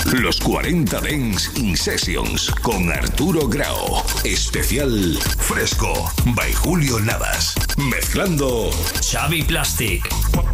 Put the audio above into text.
Los 40 Dance in Sessions con Arturo Grau. Especial Fresco by Julio Navas. Mezclando Xavi Plastic.